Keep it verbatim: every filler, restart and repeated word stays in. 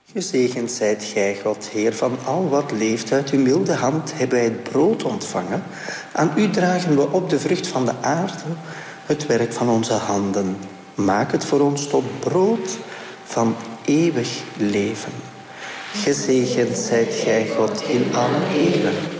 Gezegend zijt gij, God, Heer van al wat leeft. Uit uw milde hand hebben wij het brood ontvangen. Aan u dragen we op de vrucht van de aarde, het werk van onze handen. Maak het voor ons tot brood van eeuwig leven. Gezegend zijt gij, God, in alle eeuwen.